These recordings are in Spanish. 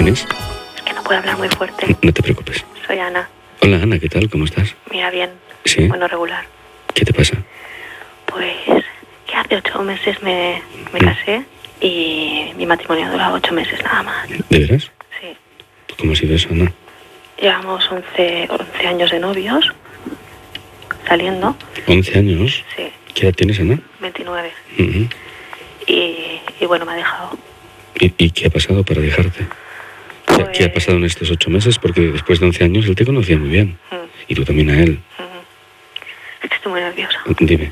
¿Quién es? Es que no puedo hablar muy fuerte. No te preocupes. Soy Ana. Hola, Ana, ¿qué tal? ¿Cómo estás? Mira, bien. ¿Sí? Bueno, regular. ¿Qué te pasa? Pues que hace 8 meses me casé y mi matrimonio duraba 8 meses nada más. ¿De veras? Sí. ¿Cómo ha sido eso, Ana? Llevamos 11 años de novios, saliendo. ¿11 años? Sí. ¿Qué edad tienes, Ana? 29. Uh-huh. Y bueno, me ha dejado. ¿Y qué ha pasado para dejarte? Pues... ¿Qué ha pasado en estos 8 meses? Porque después de 11 años él te conocía muy bien. Y tú también a él. Es que estoy muy nerviosa. Dime.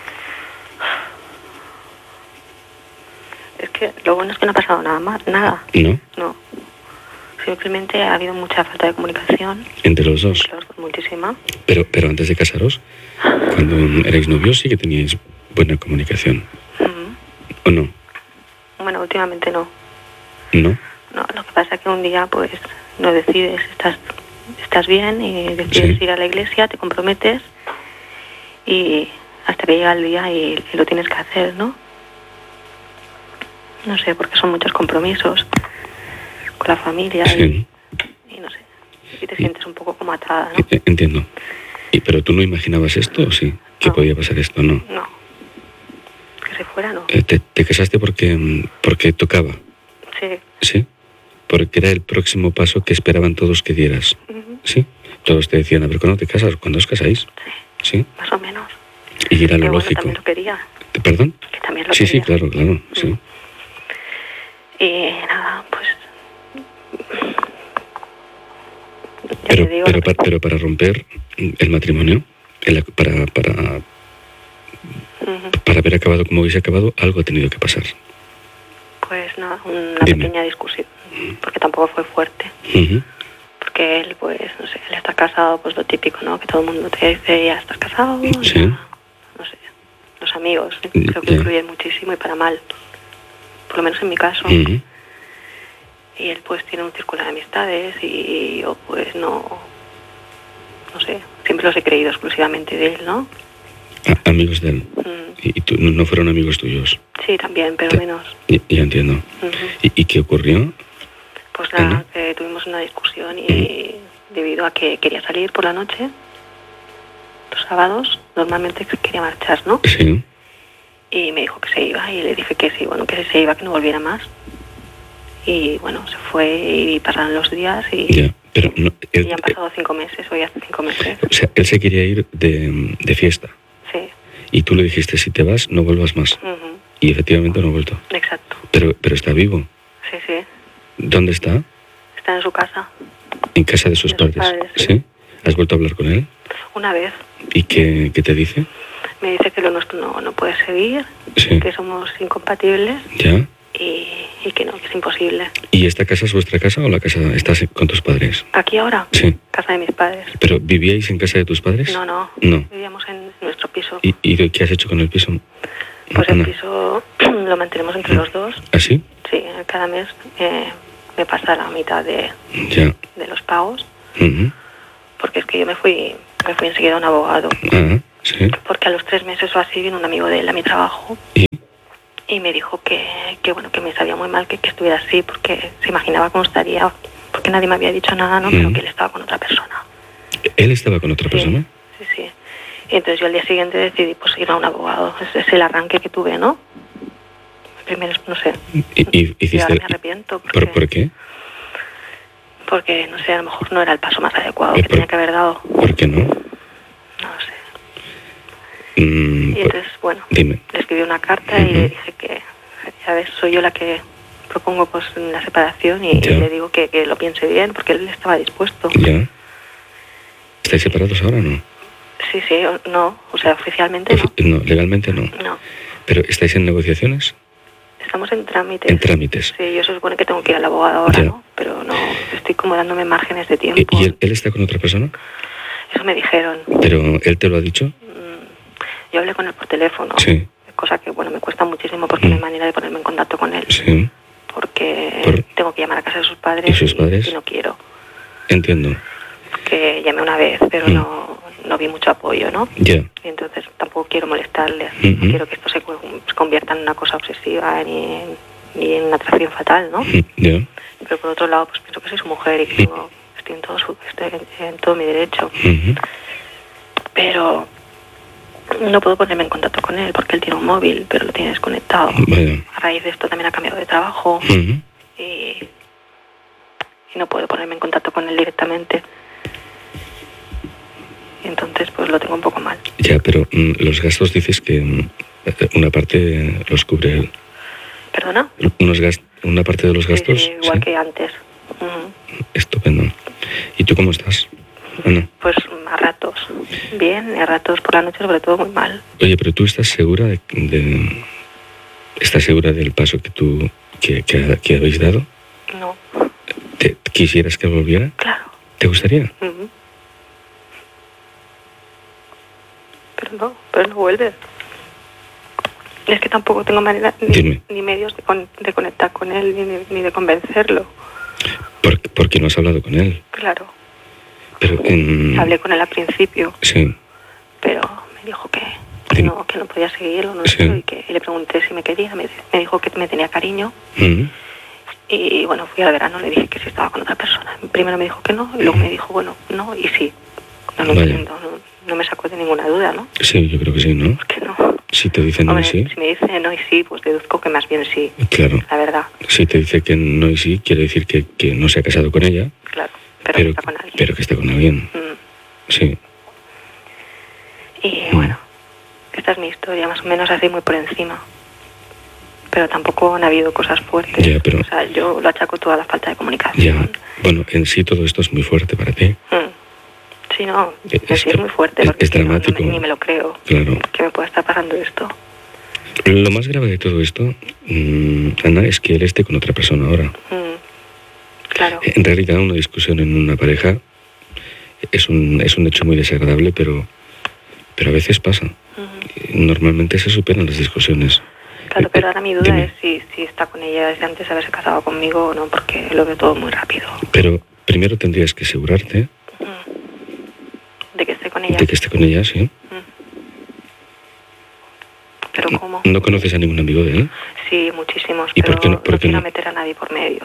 Es que lo bueno es que no ha pasado nada más, nada. ¿No? No. Simplemente ha habido mucha falta de comunicación. ¿Entre los dos? Entre los dos, muchísima. Pero antes de casaros, cuando erais novios sí que teníais buena comunicación. ¿O no? Bueno, últimamente no. ¿No? No, lo que pasa es que un día pues no decides, estás bien y decides ir a la iglesia, te comprometes y hasta que llega el día y lo tienes que hacer, ¿no? No sé, porque son muchos compromisos con la familia y no sé, y te sientes un poco como atada, ¿no? Entiendo. ¿Pero tú no imaginabas esto o sí? ¿Que No. podía pasar esto? No. No. Que se fuera, no. ¿Te casaste porque tocaba? Sí. ¿Sí? Porque era el próximo paso que esperaban todos que dieras. ¿Sí? Todos te decían, a ver, ¿cuándo te casas? ¿Cuándo os casáis? Sí. Más o menos. Y era lo bueno, lógico. También lo quería. ¿Perdón? Que también lo quería. Sí, claro, sí. Y nada, pues... Pero para romper el matrimonio, para haber acabado como hubiese acabado, algo ha tenido que pasar. Pues nada, una pequeña discusión, porque tampoco fue fuerte. Porque él, pues, no sé, él está casado, pues lo típico, ¿no? Que todo el mundo te dice, ya estás casado, sí. Ya, no sé, los amigos, creo que influyen muchísimo y para mal, por lo menos en mi caso. Y él pues tiene un círculo de amistades y yo pues no sé, siempre los he creído exclusivamente de él, ¿no? Amigos de él. ¿Y tú, no fueron amigos tuyos? Sí, también, pero menos. Ya entiendo. ¿Y qué ocurrió? Pues nada, que tuvimos una discusión y debido a que quería salir por la noche, los sábados, normalmente quería marchar, ¿no? Sí. Y me dijo que se iba y le dije que sí, bueno, que se iba, que no volviera más. Y bueno, se fue y pasaron los días y... Ya, pero no, y han pasado 5 meses, hoy hace 5 meses. O sea, él se quería ir de fiesta. Sí. Y tú le dijiste, si te vas, no vuelvas más. Y efectivamente no ha vuelto. Exacto. Pero está vivo. Sí, sí. ¿Dónde está? Está en su casa. ¿En casa de sus padres? Sí. ¿Has vuelto a hablar con él? Una vez. ¿Y qué te dice? Me dice que lo nuestro no puede seguir, que somos incompatibles. Ya. Y que no, que es imposible. ¿Y esta casa es vuestra casa o la casa estás con tus padres? ¿Aquí ahora? Sí. Casa de mis padres. ¿Pero vivíais en casa de tus padres? No. No. Vivíamos en nuestro piso. ¿Y qué has hecho con el piso? Pues el piso lo mantenemos entre los dos. ¿Ah, sí? Sí, cada mes me pasa la mitad de los pagos. Porque es que yo me fui enseguida a un abogado. Sí. Porque a los 3 meses o así vino un amigo de él a mi trabajo. Y me dijo que bueno, que me sabía muy mal que estuviera así, porque se imaginaba cómo estaría, porque nadie me había dicho nada, ¿no? Pero que él estaba con otra persona. ¿Él estaba con otra persona? Sí. Y entonces yo al día siguiente decidí pues ir a un abogado. Es el arranque que tuve, ¿no? Primero, no sé. ¿Y ahora me arrepiento. ¿Por qué? Porque, no sé, a lo mejor no era el paso más adecuado que tenía que haber dado. ¿Por qué no? No lo sé. Y entonces, bueno, dime. Le escribí una carta y le dije que, ya ves, soy yo la que propongo pues la separación y le digo que lo piense bien, porque él estaba dispuesto. Ya. ¿Estáis separados ahora o no? Sí, no, o sea, oficialmente no. No, legalmente no. No. ¿Pero estáis en negociaciones? Estamos en trámites. En trámites. Sí, yo se supone que tengo que ir al abogado ahora, ¿no? Pero no, estoy como dándome márgenes de tiempo. ¿Y él está con otra persona? Eso me dijeron. ¿Pero él te lo ha dicho? Yo hablé con él por teléfono. Sí. Cosa que, bueno, me cuesta muchísimo porque no hay manera de ponerme en contacto con él. Sí. Porque tengo que llamar a casa de sus padres. ¿Y sus padres? Y no quiero. Entiendo. Que llamé una vez, pero no vi mucho apoyo, ¿no? Ya. Y entonces tampoco quiero molestarles. No quiero que esto se convierta en una cosa obsesiva ni ni en una atracción fatal, ¿no? Ya. Pero por otro lado, pues pienso que soy su mujer y que estoy en todo mi derecho. Pero no puedo ponerme en contacto con él porque él tiene un móvil, pero lo tiene desconectado. Vaya. A raíz de esto también ha cambiado de trabajo y no puedo ponerme en contacto con él directamente. Y entonces pues lo tengo un poco mal. Ya, pero los gastos dices que una parte los cubre él. ¿Perdona? Una parte de los gastos. Sí, igual que antes. Estupendo. ¿Y tú cómo estás, Ana? Pues a ratos bien, y a ratos por la noche sobre todo muy mal. Oye, pero tú estás segura ¿estás segura del paso que habéis dado? No. ¿Quisieras que volviera? Claro. ¿Te gustaría? Pero no vuelve. Es que tampoco tengo manera ni medios de conectar con él ni de convencerlo. ¿Por qué no has hablado con él? Claro. Pero hablé con él al principio. Sí. Pero me dijo que no podía seguir lo nuestro y le pregunté si me quería. Me dijo que me tenía cariño. Y bueno, fui al verano, le dije que si estaba con otra persona. Primero me dijo que no, y luego me dijo, bueno, no y sí. No me sacó de ninguna duda, ¿no? Sí, yo creo que sí, ¿no? ¿Por qué no? Si te dice no y sí. Si me dice no y sí, pues deduzco que más bien sí. Claro. La verdad. Si te dice que no y sí, quiere decir que no se ha casado con ella. Claro, pero que está con alguien. Pero que está con alguien. Sí. Y bueno, esta es mi historia, más o menos así muy por encima. Pero tampoco han habido cosas fuertes. Ya, pero... O sea, yo lo achaco toda la falta de comunicación. Ya, bueno, en sí todo esto es muy fuerte para ti. Sí, no, es muy fuerte. Es dramático. Ni me lo creo. Claro. Que me pueda estar pasando esto. Lo más grave de todo esto, Ana, es que él esté con otra persona ahora. Claro. En realidad una discusión en una pareja es un hecho muy desagradable, pero a veces pasa. Normalmente se superan las discusiones. Claro, pero ahora mi duda es si está con ella desde antes de haberse casado conmigo o no, porque lo veo todo muy rápido. Pero primero tendrías que asegurarte de que esté con ella. De que esté con ella, sí. ¿Pero cómo? ¿No conoces a ningún amigo de él? Sí, muchísimos, ¿Y pero no quiero meter a nadie por medio.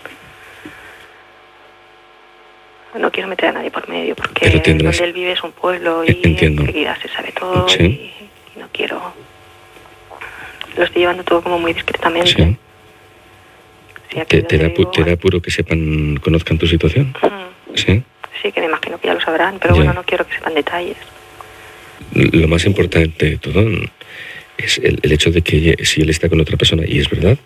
No quiero meter a nadie por medio porque donde él vive es un pueblo y enseguida se sabe todo. ¿Sí? Y no quiero... Lo estoy llevando todo como muy discretamente. Sí. Sí, ¿Te da apuro que conozcan tu situación? Sí. Sí, que me imagino que ya lo sabrán, pero bueno, no quiero que sepan detalles. Lo más importante de todo es el hecho de que si él está con otra persona y es verdad,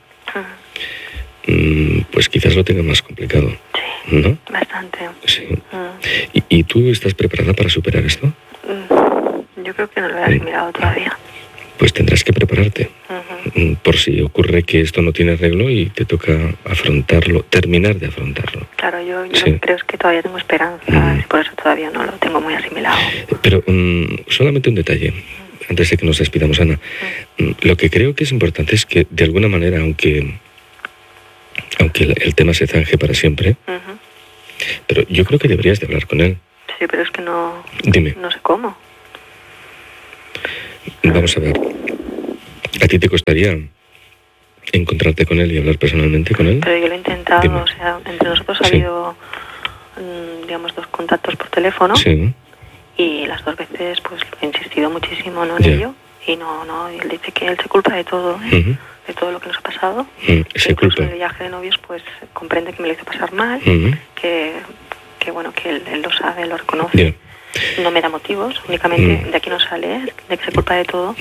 pues quizás lo tenga más complicado. Sí, ¿no? Bastante. Sí. ¿Y tú estás preparada para superar esto? Yo creo que no lo he asimilado todavía. Pues tendrás que prepararte por si ocurre que esto no tiene arreglo y te toca afrontarlo, terminar de afrontarlo. Claro, yo lo que creo es que todavía tengo esperanza y por eso todavía no lo tengo muy asimilado. Pero solamente un detalle, antes de que nos despidamos, Ana. Lo que creo que es importante es que de alguna manera, aunque el tema se zanje para siempre, pero yo creo que deberías de hablar con él. Sí, pero es que no... Dime. No sé cómo. Vamos a ver. ¿A ti te costaría encontrarte con él y hablar personalmente con él? Pero yo lo he intentado. Dime. O sea, entre nosotros ha habido, digamos, 2 contactos por teléfono. Sí. Y las 2 veces, pues, he insistido muchísimo en ello. Y y él dice que él se culpa de todo, de todo lo que nos ha pasado. ¿Se culpa? En el viaje de novios, pues, comprende que me lo hizo pasar mal. Que bueno, que él lo sabe, lo reconoce. Yeah. No me da motivos, únicamente de aquí no sale, de que se culpa de todo.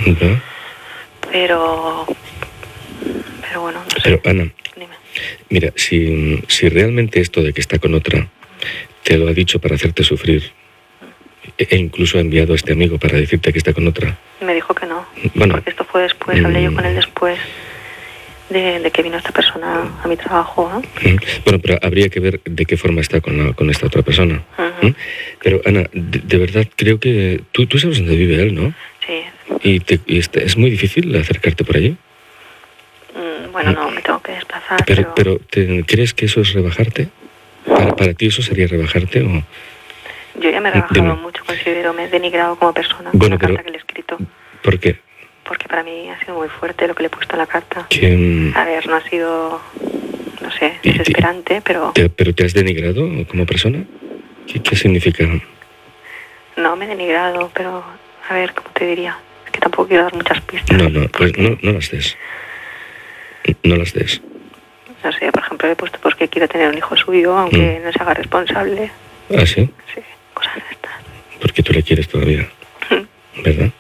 Pero bueno, no sé. Pero Ana, dime. Mira, si realmente esto de que está con otra te lo ha dicho para hacerte sufrir, e incluso ha enviado a este amigo para decirte que está con otra. Me dijo que no, bueno, porque esto fue después, hablé yo con él después de que vino esta persona a mi trabajo, ¿no? Bueno, pero habría que ver de qué forma está con esta otra persona. Pero Ana, de verdad creo que tú sabes dónde vive él, ¿no? Sí. ¿Y es muy difícil acercarte por allí? Bueno, no, me tengo que desplazar. Pero ¿crees que eso es rebajarte? ¿Para ti eso sería rebajarte o...? Yo ya me he rebajado mucho, considero, me he denigrado como persona con la carta que le he escrito. ¿Por qué? Porque para mí ha sido muy fuerte lo que le he puesto en la carta. Que, a ver, no ha sido, no sé, desesperante, pero... ¿Pero te has denigrado como persona? ¿Qué significa? No me he denigrado, pero... A ver, ¿cómo te diría? Es que tampoco quiero dar muchas pistas. No, pues no las des. No las des. No sé, por ejemplo, le he puesto pues que quiero tener un hijo suyo, aunque no se haga responsable. ¿Ah, sí? Sí, cosas de estas. Porque tú le quieres todavía, ¿verdad?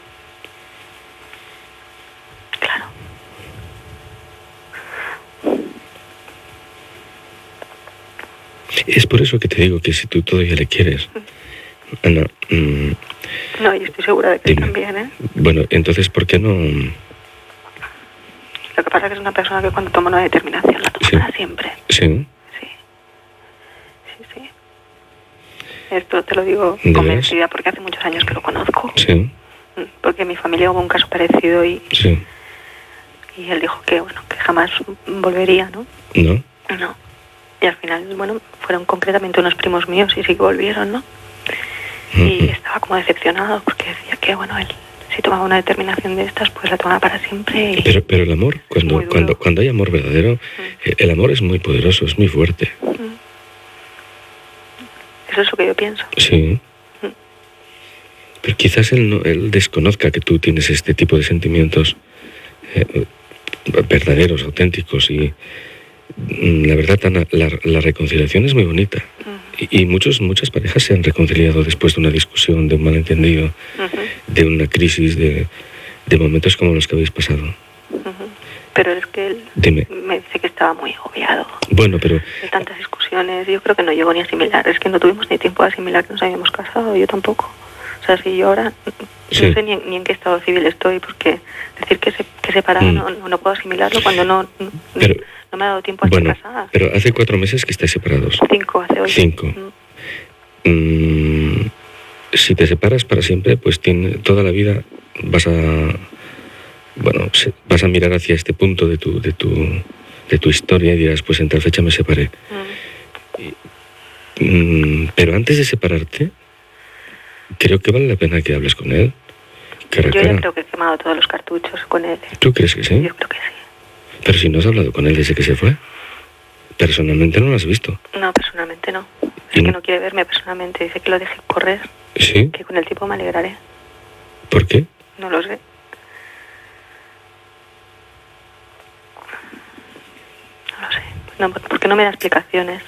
Claro. Es por eso que te digo que si tú todavía le quieres, Ana... no, y estoy segura de que también, ¿eh? Bueno, entonces, ¿por qué no...? Lo que pasa es que es una persona que cuando toma una determinación la toma para siempre. Sí. Sí. Esto te lo digo convencida porque hace muchos años que lo conozco. Sí. Porque en mi familia hubo un caso parecido y él dijo que, bueno, que jamás volvería, ¿no? ¿No? No. Y al final, bueno, fueron concretamente unos primos míos y sí que volvieron, ¿no? Y estaba como decepcionado porque decía que, bueno, él si tomaba una determinación de estas, pues la tomaba para siempre. Y pero el amor, cuando hay amor verdadero, el amor es muy poderoso, es muy fuerte. Eso es lo que yo pienso. Sí. Pero quizás él desconozca que tú tienes este tipo de sentimientos verdaderos, auténticos, y la verdad, Ana, la reconciliación es muy bonita. Y muchas parejas se han reconciliado después de una discusión, de un malentendido, de una crisis, de momentos como los que habéis pasado. Pero es que él me dice que estaba muy agobiado. Bueno, pero... De tantas discusiones, yo creo que no llegó ni a asimilar. Es que no tuvimos ni tiempo de asimilar que nos habíamos casado, yo tampoco. O sea, si yo ahora no sé ni en qué estado civil estoy, porque decir que separada no puedo asimilarlo cuando no me ha dado tiempo a estar casada. Pero hace 4 meses que estáis separados. 5, hace hoy. 5. Si te separas para siempre, pues toda la vida vas a mirar hacia este punto de tu historia y dirás, pues en tal fecha me separé. Pero antes de separarte, creo que vale la pena que hables con él. Yo ya creo que he quemado todos los cartuchos con él. ¿Tú crees que sí? Yo creo que sí. Pero si no has hablado con él desde que se fue, personalmente no lo has visto. No, personalmente no. Es que no quiere verme personalmente. Dice que lo deje correr. ¿Sí? Que con el tiempo me alegraré. ¿Por qué? No lo sé. No lo sé. No, porque no me da explicaciones.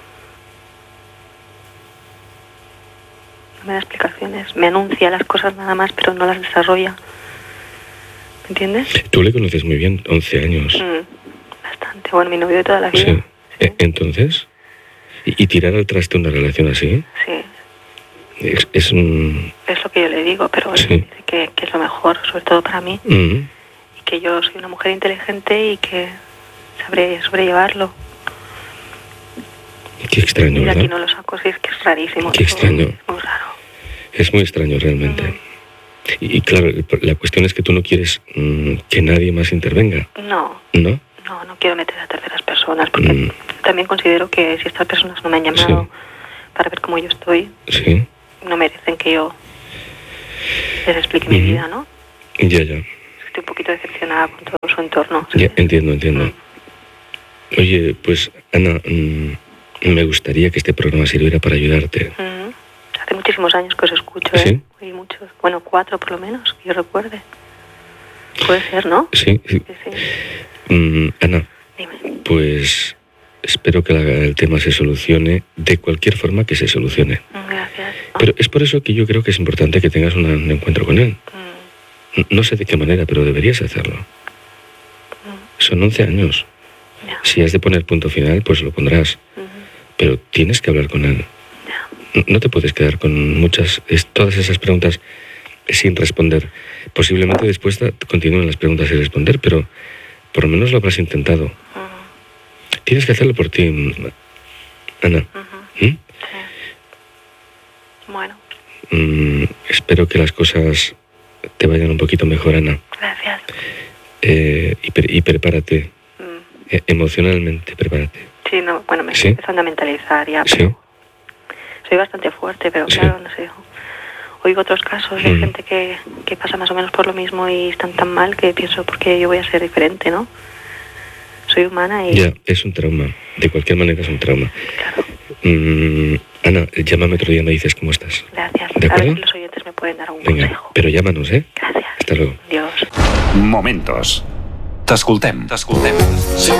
No me da explicaciones. Me anuncia las cosas nada más, pero no las desarrolla. ¿Me entiendes? Tú le conoces muy bien, 11 años. Bastante. Bueno, mi novio de toda la vida. Sí. Entonces, ¿y tirar al traste una relación así? Sí. Es lo que yo le digo, pero él dice que es lo mejor, sobre todo para mí. Y que yo soy una mujer inteligente y que sabré sobrellevarlo. Qué extraño, y de ¿verdad? aquí no lo saco, sí, es que es rarísimo. Qué extraño. Es muy raro. Es muy extraño realmente. Y claro, la cuestión es que tú no quieres que nadie más intervenga. No. ¿No? No quiero meter a terceras personas, porque también considero que si estas personas no me han llamado para ver cómo yo estoy, no merecen que yo les explique mi vida, ¿no? Ya. Estoy un poquito decepcionada con todo su entorno. Ya, entiendo. Oye, pues, Ana, me gustaría que este programa sirviera para ayudarte. Hace muchísimos años que os escucho, ¿Sí? Y muchos, 4 por lo menos, que yo recuerde. Puede ser, ¿no? Sí. Ana, dime. Pues espero que el tema se solucione de cualquier forma que se solucione. Gracias. Pero es por eso que yo creo que es importante que tengas un encuentro con él. No sé de qué manera, pero deberías hacerlo. Son 11 años. Ya. Si has de poner punto final, pues lo pondrás. Pero tienes que hablar con él. Ya. No te puedes quedar con todas esas preguntas sin responder. Posiblemente después continúen las preguntas sin responder, pero por lo menos lo habrás intentado. Tienes que hacerlo por ti, Ana. Sí. Bueno. Espero que las cosas te vayan un poquito mejor, Ana. Gracias. Y prepárate. Emocionalmente, prepárate. Sí, me estoy empezando a mentalizar ya. Sí. Soy bastante fuerte, pero claro, no sé. oigo otros casos de gente que pasa más o menos por lo mismo y están tan mal que pienso, ¿por qué yo voy a ser diferente, no? Soy humana y... Ya, es un trauma. De cualquier manera es un trauma. Claro. Ana, llámame otro día, me dices cómo estás. Gracias. ¿De acuerdo? A ver si los oyentes me pueden dar un Venga, consejo. pero llámanos, ¿eh? Gracias. Hasta luego. Adiós. Momentos. T'escoltem.